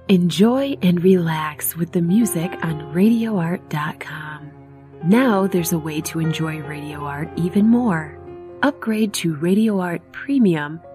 Enjoy and relax with the music on RadioArt.com. Now there's a way to enjoy Radio Art even more. Upgrade to Radio Art Premium